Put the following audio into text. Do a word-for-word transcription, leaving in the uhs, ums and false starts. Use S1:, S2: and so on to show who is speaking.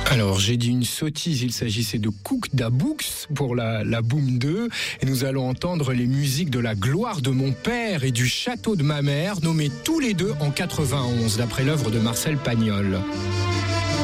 S1: Alors, j'ai dit une sottise, il s'agissait de Cook da Books pour la, la Boom deux. Et nous allons entendre les musiques de La gloire de mon père et du château de ma mère, nommés tous les deux en quatre-vingt-onze, d'après l'œuvre de Marcel Pagnol.